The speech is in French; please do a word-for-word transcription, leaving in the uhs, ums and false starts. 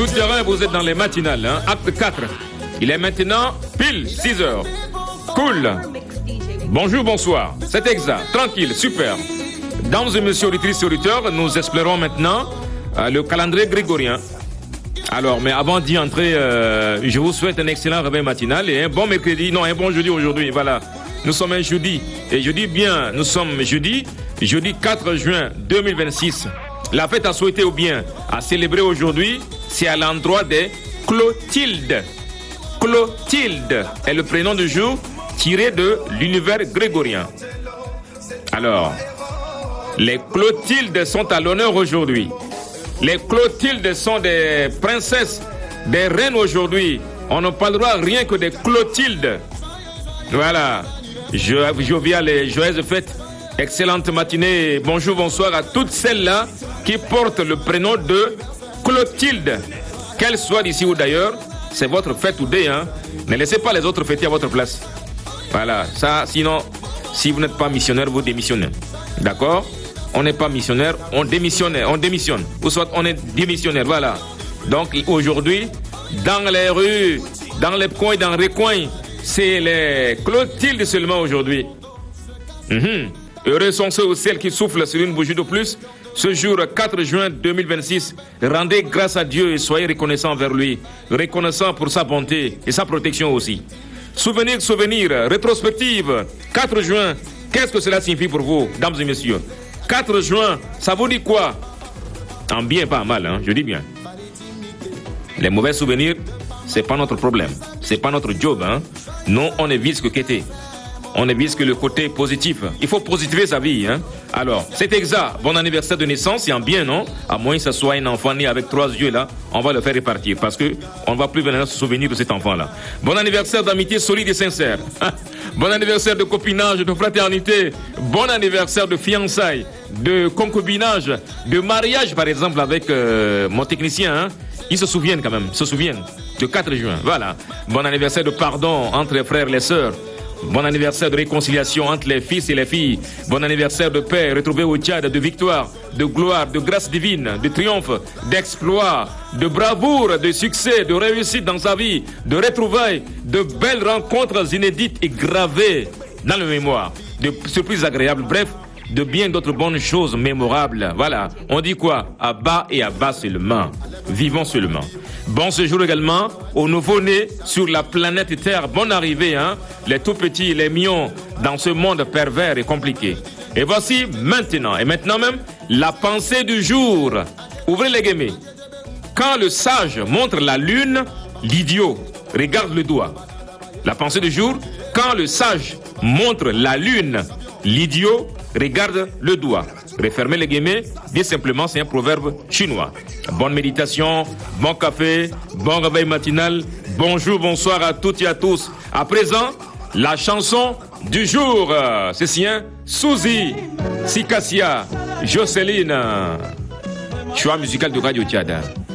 Tout terrain, vous êtes dans les matinales, hein? Acte quatre. Il est maintenant pile six heures. Cool. Bonjour, bonsoir. C'est exact. Tranquille, super. Dames et messieurs, auditrices et auditeurs, nous explorons maintenant euh, le calendrier grégorien. Alors, mais avant d'y entrer, euh, je vous souhaite un excellent réveil matinal et un bon mercredi, non, un bon jeudi aujourd'hui. Voilà. Nous sommes un jeudi. Et je dis bien, nous sommes jeudi, jeudi quatre juin deux mille vingt-six. La fête à souhaiter ou bien à célébrer aujourd'hui, c'est à l'endroit des Clotilde. Clotilde est le prénom du jour tiré de l'univers grégorien. Alors, les Clotildes sont à l'honneur aujourd'hui. Les Clotildes sont des princesses, des reines aujourd'hui. On ne parlera rien que des Clotildes. Voilà. Jovial et joyeuse fête. Excellente matinée. Bonjour, bonsoir à toutes celles-là qui portent le prénom de Clotilde. Qu'elles soient d'ici ou d'ailleurs, c'est votre fête ou day, hein. Ne laissez pas les autres fêter à votre place. Voilà. Ça, sinon, si vous n'êtes pas missionnaire, vous démissionnez. D'accord? On n'est pas missionnaire, on démissionne, on démissionne. Ou soit on est démissionnaire, voilà. Donc aujourd'hui, dans les rues, dans les coins, dans les recoins, c'est les Clotilde seulement aujourd'hui. Mm-hmm. Heureux sont ceux ou celles qui soufflent sur une bougie de plus. Ce jour quatre juin deux mille vingt-six, rendez grâce à Dieu et soyez reconnaissants envers lui. Reconnaissants pour sa bonté et sa protection aussi. Souvenir, souvenir, rétrospective. quatre juin, qu'est-ce que cela signifie pour vous, dames et messieurs? quatre juin, ça vous dit quoi? En bien, pas en mal, hein, je dis bien. Les mauvais souvenirs, c'est pas notre problème. C'est pas notre job, hein. Non, on ne vise que qu'était. On ne vise que le côté positif. Il faut positiver sa vie, hein. Alors, c'est exact. Bon anniversaire de naissance, c'est en bien, non? À moins que ce soit un enfant né avec trois yeux, là, on va le faire répartir parce que on ne va plus venir se souvenir de cet enfant-là. Bon anniversaire d'amitié solide et sincère. Bon anniversaire de copinage, de fraternité. Bon anniversaire de fiançailles, de concubinage, de mariage, par exemple, avec euh, mon technicien, hein. Ils se souviennent quand même, se souviennent. De quatre juin, voilà. Bon anniversaire de pardon entre les frères et les sœurs. Bon anniversaire de réconciliation entre les fils et les filles. Bon anniversaire de paix, retrouvé au Tchad, de victoire, de gloire, de grâce divine, de triomphe, d'exploit, de bravoure, de succès, de réussite dans sa vie, de retrouvailles, de belles rencontres inédites et gravées dans le mémoire, de surprises agréables, bref, de bien d'autres bonnes choses mémorables. Voilà, on dit quoi? À bas et à bas seulement. Vivons seulement. Bon séjour également aux nouveau-nés sur la planète Terre. Bonne arrivée, hein, les tout petits, les mignons, dans ce monde pervers et compliqué. Et voici maintenant, et maintenant même, la pensée du jour. Ouvrez les guillemets. Quand le sage montre la lune, l'idiot regarde le doigt. La pensée du jour. Quand le sage montre la lune, l'idiot regarde le doigt. Refermez les guillemets, bien simplement, c'est un proverbe chinois. Bonne méditation, bon café, bon réveil matinal, bonjour, bonsoir à toutes et à tous. À présent, la chanson du jour. C'est sien, Suzy, Sikassia, Jocelyne. Choix musical de Radio Tchad.